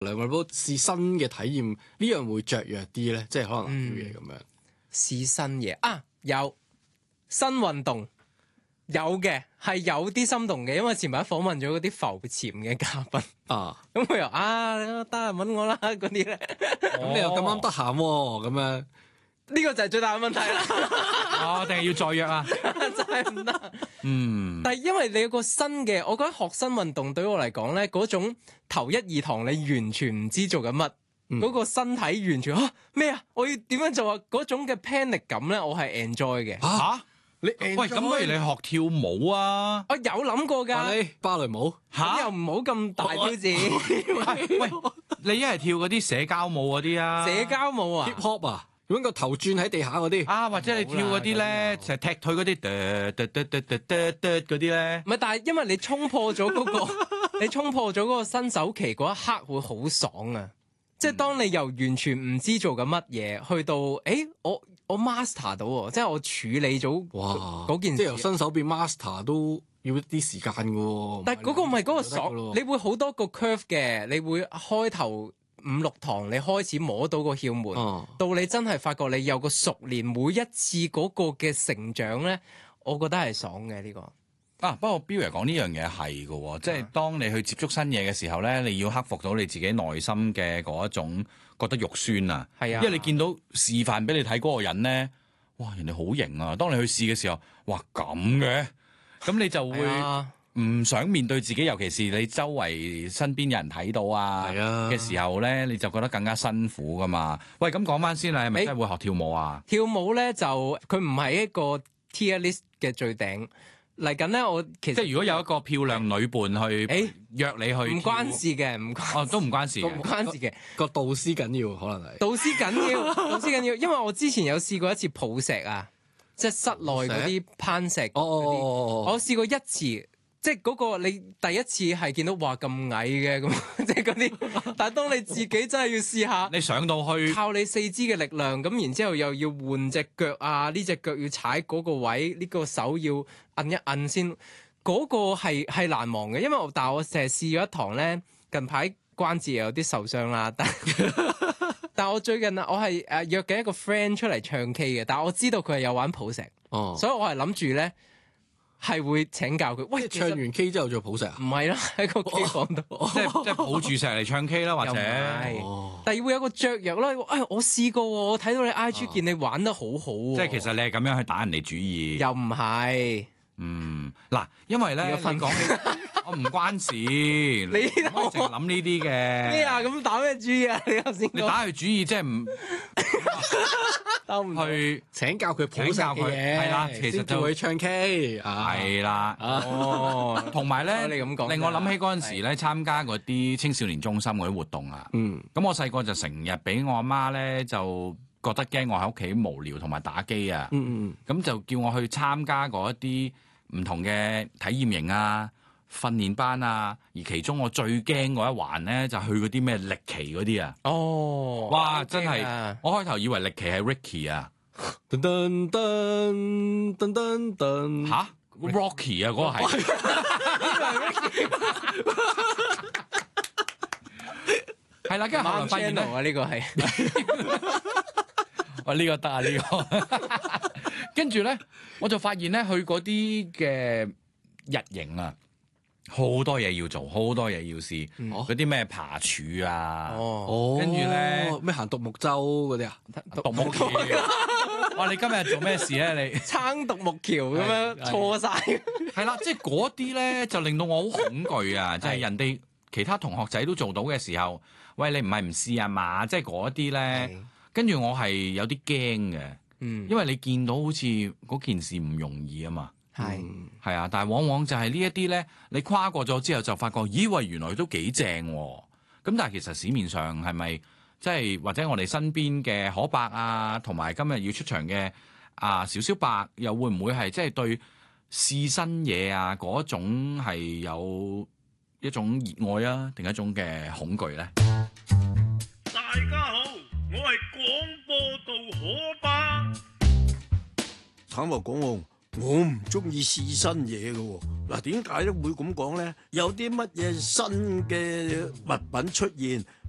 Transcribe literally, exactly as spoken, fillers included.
兩個都試新嘅體驗，呢樣會雀躍啲咧，即係可能諗嘢咁樣。 試新嘢啊，有新運動。有嘅係有啲心動嘅，因為前排訪問咗嗰啲浮潛嘅嘉賓啊，咁佢又啊得閒揾我啦嗰啲咧， 咁你又咁啱得閒喎，咁樣呢個就係最大嘅問題啦。 哦，定係要再約啊？ 真係唔得。 嗯， 但係因為你有個新嘅，我覺得學新運動對我嚟講咧，嗰種頭一二堂你完全唔知做緊乜，嗰、嗯、個身體完全啊咩啊，我要點樣做啊？嗰種嘅 panic 感咧，我係 enjoy 嘅。 嚇、啊？你喂，咁不如你學跳舞啊？ 我有諗過㗎， 芭蕾舞嚇又唔好咁大挑戰。 喂，你一係跳嗰啲社交舞嗰啲啊？ 社交舞啊 ，hip hop 啊，用個頭轉喺地下嗰啲啊，或者你跳嗰啲咧，成日踢腿嗰啲，噠噠噠噠噠噠噠嗰啲咧。 唔係，但係因為你衝破咗嗰個，你衝破咗嗰個新手期嗰一刻會好爽啊！即係當你由完全唔知做緊乜嘢，去到誒我。我 master 到喎，即係我處理咗嗰件事， 即係由新手變 master 都要一啲時間嘅喎。 但係嗰個唔係嗰個爽，你會好多個 curve 嘅，你會開頭五六堂你開始摸到個竅門，嗯、到你真係發覺你有個熟練，每一次嗰個嘅成長咧，我覺得係爽嘅呢、呢個。 啊，不過 Bill 嚟講呢樣嘢係嘅，即係當你去接觸新嘢嘅時候咧，你要克服到你自己內心嘅嗰一種覺得肉酸啊。係啊，因為你見到示範俾你睇嗰個人咧，哇，人哋好型啊！當你去試嘅時候，哇咁嘅，咁你就會唔想面對自己，尤其是你周圍身邊有人睇到啊嘅時候咧，你就覺得更加辛苦噶嘛。喂，咁講翻先啦，係咪真係會學跳舞啊？ 跳舞咧就佢唔係一個 tier list 嘅最頂。嚟緊咧，我其實即係如果有一個漂亮女伴去誒約你去， 唔關事嘅，唔關哦都唔關事， 唔關事嘅個導師緊要，可能係導師緊要，導師緊要，因為我之前有試過一次抱石啊，即係室內嗰啲攀石嗰啲， 哦， 我試過一次。即係嗰個你第一次係見到哇咁矮嘅咁，即係嗰啲。但係當你自己真係要試下， 你上到去靠你四肢嘅力量，咁然之後又要換隻腳啊，呢隻腳要踩嗰個位，呢、呢個手要摁一摁先，嗰、嗰個係係難忘嘅。因為我但係我成日試咗一堂咧，近排關節又有啲受傷啦，但但係我最近啊，我係誒約緊一個 friend 出嚟唱 K 嘅，但係我知道佢係有玩抱石，哦，所以我係諗住咧。係會請教佢，喂， 唱完 K 之後再抱石啊？ 唔係啦，喺個 K 房度， 即係即係抱住石嚟唱 K 啦，或者， 哦、但係會有個雀躍啦。誒、哎，我試過喎，我睇到你 I G 見你玩得好好喎。 即係其實你係咁樣去打人哋主意， 又唔係。 嗯，嗱，因為咧，你講我唔關事，你淨係諗呢啲嘅咩啊？咁打咩主意啊？你頭先你打佢主意，即係唔去請教佢抱石嘅嘢， 係啦，其實就會唱 K， 係啦，哦，同埋咧，令我諗起嗰陣時咧，參加嗰啲青少年中心嗰啲活動啊，嗯，咁我細個就成日俾我阿媽咧就。覺得驚我喺屋企無聊同埋打機啊，咁、嗯嗯、就叫我去參加嗰一啲唔同嘅體驗營啊、訓練班啊，而其中我最驚嗰一環咧就去嗰啲咩歷奇嗰啲啊。哦，哇！真係，我開頭以為歷奇係 Ricky 啊， 噔噔噔噔噔噔， 吓 Rocky 啊，嗰、嗰個係。係啦，跟住後來發現咧， 呢個係。 喂，呢個得啊，呢個。跟住咧，我就發現咧，去嗰啲嘅日營啊，好多嘢要做，好多嘢要試。嗰啲咩爬柱啊， 哦， 跟住咧咩行獨木舟嗰啲啊， 獨木橋。哇！你今日做咩事咧？你撐獨木橋咁樣錯晒。 係啦，即係嗰啲咧就令到我好恐懼啊！就係人哋其他同學仔都做到嘅時候，喂，你唔係唔試啊嘛？即係嗰啲咧。跟住我係有啲驚嘅，嗯，因為你見到好似嗰件事唔容易啊嘛，係係啊，但係往往就係呢一啲咧，你跨過咗之後就發覺，咦喂，原來都幾正喎，咁但係其實市面上係咪即係或者我哋身邊嘅可伯啊，同埋今日要出場嘅啊小小白，又會唔會係即係對試新嘢啊嗰種係有一種熱愛啊，定一種嘅恐懼咧？ 大家好。我係廣播道可巴， 坦白講，我唔中意試新嘢嘅。嗱，點解咧會咁講咧？有啲乜嘢新嘅物品出現，